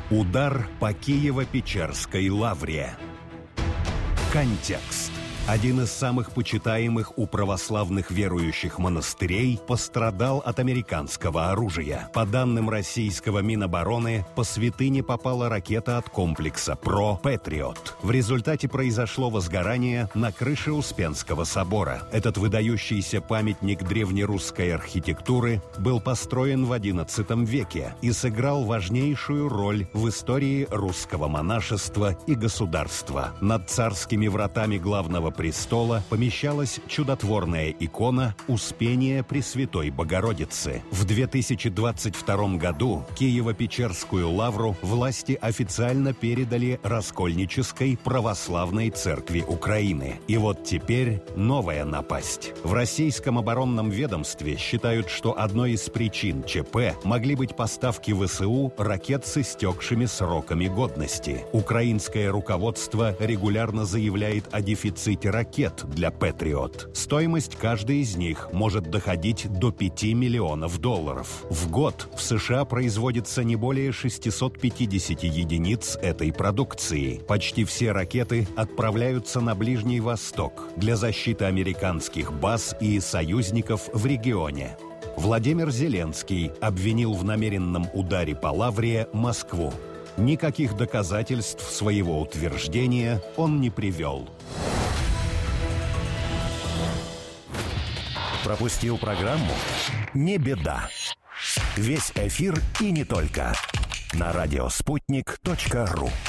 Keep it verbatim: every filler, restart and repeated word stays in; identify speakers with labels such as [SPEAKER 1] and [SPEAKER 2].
[SPEAKER 1] Удар по Киево-Печерской лавре. Контекст. Один из самых почитаемых у православных верующих монастырей пострадал от американского оружия. По данным российского Минобороны, по святыне попала ракета от комплекса ПРО «Патриот». В результате произошло возгорание на крыше Успенского собора. Этот выдающийся памятник древнерусской архитектуры был построен в одиннадцатом веке и сыграл важнейшую роль в истории русского монашества и государства. Над царскими вратами главного престола помещалась чудотворная икона Успения Пресвятой Богородицы. В две тысячи двадцать втором году Киево-Печерскую лавру власти официально передали Раскольнической православной церкви Украины. И вот теперь новая напасть. В российском оборонном ведомстве считают, что одной из причин ЧП могли быть поставки ВСУ ракет с истекшими сроками годности. Украинское руководство регулярно заявляет о дефиците ракет для «Патриот». Стоимость каждой из них может доходить до пяти миллионов долларов. В год в США производится не более шестисот пятидесяти единиц этой продукции. Почти все ракеты отправляются на Ближний Восток для защиты американских баз и союзников в регионе. Владимир Зеленский обвинил в намеренном ударе по лавре Москву. Никаких доказательств своего утверждения он не привел. Пропустил программу? Не беда. Весь эфир и не только. На радиоспутник точка ру.